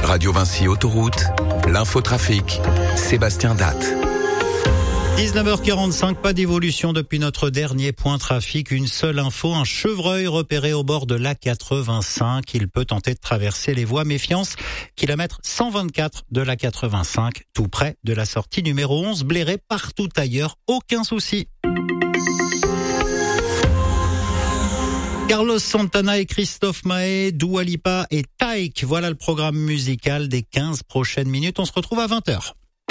Radio Vinci Autoroute, l'infotrafic, Sébastien Datte. 19h45, pas d'évolution depuis notre dernier point trafic. Une seule info, un chevreuil repéré au bord de l'A85. Il peut tenter de traverser les voies. Méfiance, kilomètre 124 de l'A85, tout près de la sortie numéro 11. Blairé partout ailleurs, aucun souci. Carlos Santana et Christophe Maé, Dua Lipa et Taïk. Voilà le programme musical des 15 prochaines minutes. On se retrouve à 20h.